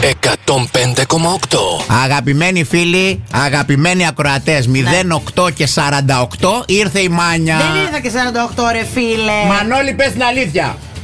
105,8. Αγαπημένοι φίλοι, αγαπημένοι ακροατές, 08 και 48 ήρθε η Μάνια. Δεν ήρθα και 48 ρε φίλε. Μανώλη, πες την αλήθεια.